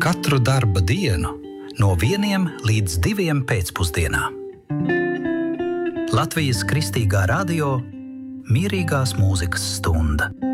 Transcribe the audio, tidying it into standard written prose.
Katru darba dienu no 1 līdz 2 pēcpusdienā. Latvijas Kristīgā radio mierīgās mūzikas stunda.